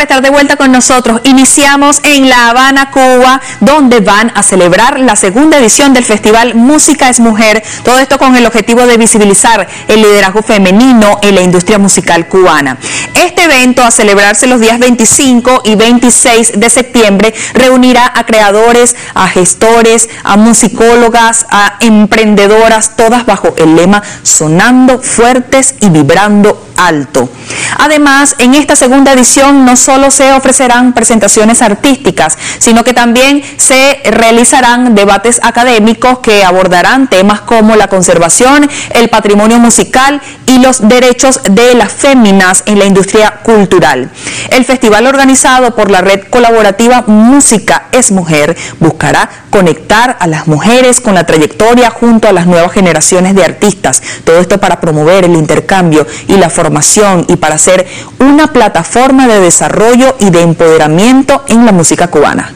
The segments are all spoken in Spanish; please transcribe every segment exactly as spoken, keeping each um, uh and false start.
estar de vuelta con nosotros. Iniciamos en La Habana, Cuba, donde van a celebrar la segunda edición del festival Música es Mujer. Todo esto con el objetivo de visibilizar el liderazgo femenino en la industria musical cubana. Este evento, a celebrarse los días veinticinco y veintiséis de septiembre, reunirá a creadores, a gestores, a musicólogas, a emprendedoras, todas bajo el lema Sonando Fuertes y Vibrando Alto. Además, en esta segunda edición no solo se ofrecerán presentaciones artísticas, sino que también se realizarán debates académicos que abordarán temas como la conservación, el patrimonio musical y los derechos de las féminas en la industria cultural. El festival, organizado por la red colaborativa Música es Mujer, buscará conectar a las mujeres con la trayectoria junto a las nuevas generaciones de artistas. Todo esto para promover el intercambio y la formación y para ser una plataforma de desarrollo y de empoderamiento en la música cubana.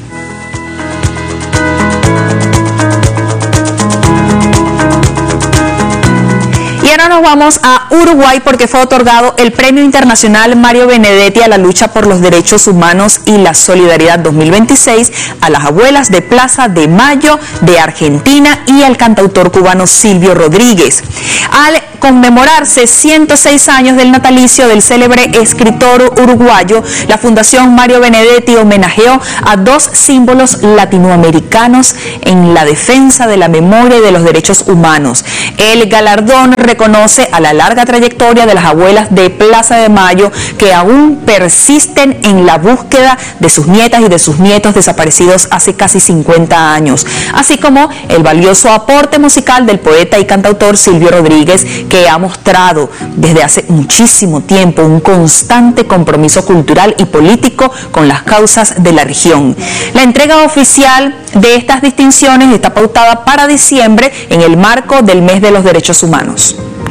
Y ahora nos vamos a Uruguay, porque fue otorgado el Premio Internacional Mario Benedetti a la lucha por los derechos humanos y la solidaridad dos mil veintiséis a las abuelas de Plaza de Mayo de Argentina y al cantautor cubano Silvio Rodríguez. Al conmemorarse ciento seis años del natalicio del célebre escritor uruguayo, la Fundación Mario Benedetti homenajeó a dos símbolos latinoamericanos en la defensa de la memoria y de los derechos humanos. El galardón reconoce a la larga trayectoria de las abuelas de Plaza de Mayo, que aún persisten en la búsqueda de sus nietas y de sus nietos desaparecidos hace casi cincuenta años, así como el valioso aporte musical del poeta y cantautor Silvio Rodríguez, que ha mostrado desde hace muchísimo tiempo un constante compromiso cultural y político con las causas de la región. La entrega oficial de estas distinciones está pautada para diciembre en el marco del Mes de los Derechos Humanos.